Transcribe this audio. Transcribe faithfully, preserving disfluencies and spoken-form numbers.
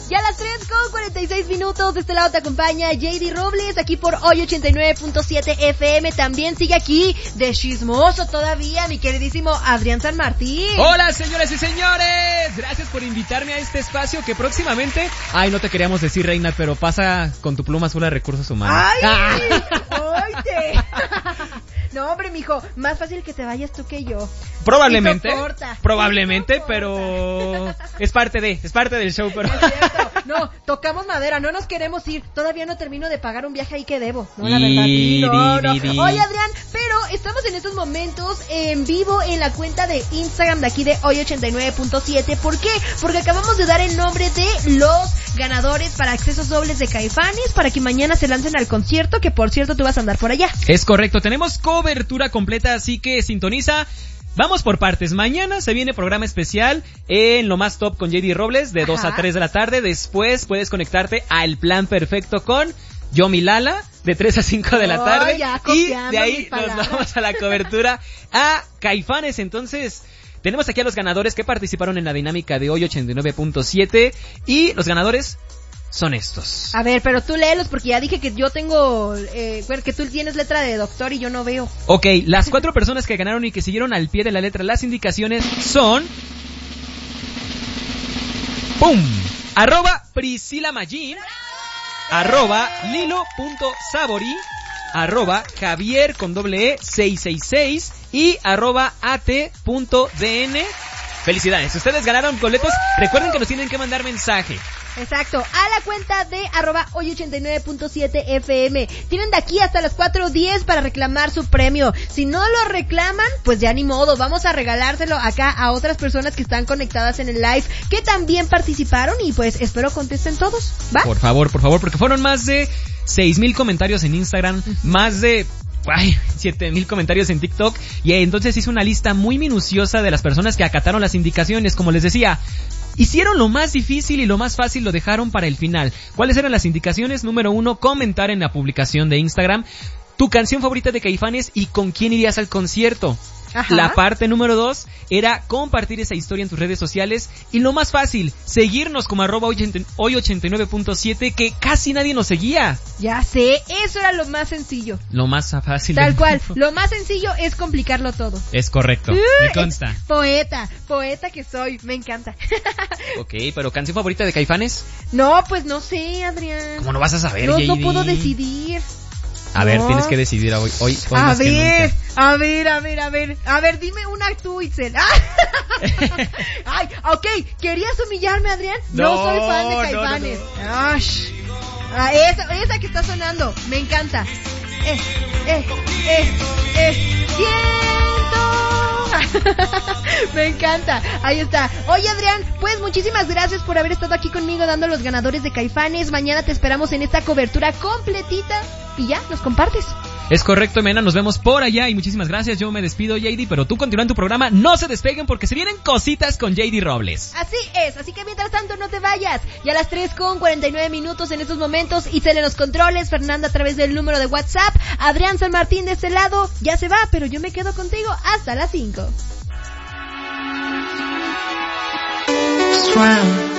Ya a las tres con cuarenta y seis minutos, de este lado te acompaña J D Robles, aquí por Hoy ochenta y nueve punto siete F M. También sigue aquí, de chismoso todavía, mi queridísimo Adrián San Martín. Hola, señoras y señores. Gracias por invitarme a este espacio que próximamente... Ay, no te queríamos decir, Reina, pero pasa con tu pluma azul a Recursos Humanos. ¡Ay! Ah. ¡Oite! No, hombre, mijo, más fácil que te vayas tú que yo. Probablemente, soporta, probablemente, pero es parte de, es parte del show, pero... Es cierto. No, tocamos madera, no nos queremos ir. Todavía no termino de pagar un viaje ahí que debo. No, la verdad. Y... No, no. Di, di, di. Oye, Adrián, pero estamos en estos momentos en vivo en la cuenta de Instagram de aquí de Hoy ochenta y nueve punto siete. ¿Por qué? Porque acabamos de dar el nombre de los ganadores para accesos dobles de Caifanes para que mañana se lancen al concierto, que por cierto tú vas a andar por allá. Es correcto, tenemos cobertura completa, así que sintoniza. Vamos por partes. Mañana se viene programa especial en Lo Más Top con J D Robles de dos a tres de la tarde. Después puedes conectarte al Plan Perfecto con Yomi Lala de tres a cinco de la tarde. Oh, ya, y de ahí nos vamos a la cobertura a Caifanes. Entonces, tenemos aquí a los ganadores que participaron en la dinámica de Hoy ochenta y nueve punto siete y los ganadores son estos. A ver, pero tú léelos porque ya dije que yo tengo, eh, que tú tienes letra de doctor y yo no veo. Ok, las cuatro personas que ganaron y que siguieron al pie de la letra las indicaciones son... ¡Pum! Arroba Priscila Magín, arroba Lilo.sabori, arroba Javier con doble E seiscientos sesenta y seis y arroba at.dn. Felicidades, ustedes ganaron boletos. Recuerden que nos tienen que mandar mensaje. Exacto, a la cuenta de arroba hoy ochenta y nueve punto siete F M. Tienen de aquí hasta las cuatro diez para reclamar su premio. Si no lo reclaman, pues ya ni modo, vamos a regalárselo acá a otras personas que están conectadas en el live, que también participaron y pues espero contesten todos, ¿va? Por favor, por favor, porque fueron más de seis mil comentarios en Instagram, más de... Ay, siete mil comentarios en TikTok. Y entonces hice una lista muy minuciosa de las personas que acataron las indicaciones. Como les decía, hicieron lo más difícil y lo más fácil lo dejaron para el final. ¿Cuáles eran las indicaciones? Número uno, comentar en la publicación de Instagram tu canción favorita de Caifanes y con quién irías al concierto. Ajá. La parte número dos era compartir esa historia en tus redes sociales. Y lo más fácil, seguirnos como arroba hoy ochenta y nueve punto siete, que casi nadie nos seguía. Ya sé, eso era lo más sencillo. Lo más fácil. Tal cual, lo más sencillo es complicarlo todo. Es correcto, uh, me consta. Poeta, poeta que soy, me encanta. Ok, pero ¿canción favorita de Caifanes? No, pues no sé, Adrián. ¿Cómo no vas a saber, No, J D? no puedo decidir. A ver, no. Tienes que decidir hoy, hoy, hoy a más ver, que nunca. A ver, a ver, a ver, a ver, dime una tú, Itzel. Ay, ok, ¿querías humillarme, Adrián? No, no soy fan de Caifanes. No, no, no. Ah, esa, esa que está sonando, me encanta. Eh, eh, eh, eh, siento. Me encanta, ahí está. Oye, Adrián, pues muchísimas gracias por haber estado aquí conmigo dando los ganadores de Caifanes. Mañana te esperamos en esta cobertura completita y ya, nos compartes. Es correcto, Mena, nos vemos por allá y muchísimas gracias. Yo me despido, J D, pero tú continúa en tu programa. No se despeguen porque se vienen cositas con J D Robles. Así es, así que mientras tanto no te vayas. Ya a las tres con cuarenta y nueve minutos en estos momentos y se le los controles. Fernanda a través del número de WhatsApp. Adrián San Martín de este lado ya se va, pero yo me quedo contigo hasta las cinco. Swam.